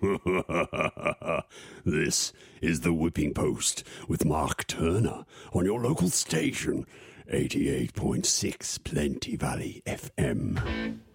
This is the Whipping Post with Mark Turner on your local station, 88.6 Plenty Valley FM.